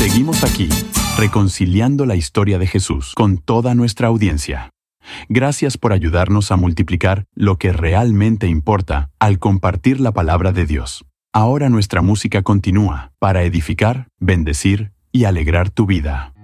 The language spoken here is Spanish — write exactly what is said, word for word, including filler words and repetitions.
Seguimos aquí, reconciliando la historia de Jesús con toda nuestra audiencia. Gracias por ayudarnos a multiplicar lo que realmente importa al compartir la palabra de Dios. Ahora nuestra música continúa para edificar, bendecir y alegrar tu vida.